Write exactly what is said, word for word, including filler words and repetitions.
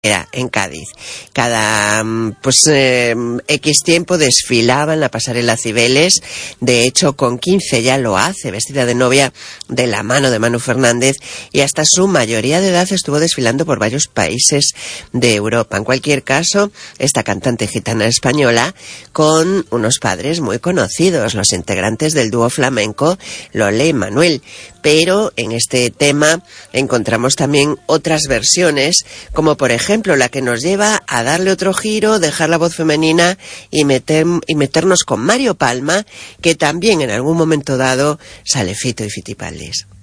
Era en Cádiz. Cada pues eh, X tiempo desfilaba en la pasarela Cibeles. De hecho, con quince ya lo hace, vestida de novia de la mano de Manu Fernández, y hasta su mayoría de edad estuvo desfilando por varios países de Europa. En cualquier caso, esta cantante gitana española, con unos padres muy conocidos, los integrantes del dúo flamenco Lola y Manuel. Pero en este tema encontramos también otras versiones, como por ejemplo la que nos lleva a darle otro giro, dejar la voz femenina y, meter, y meternos con Mario Palma, que también en algún momento dado sale Fito y Fitipaldis.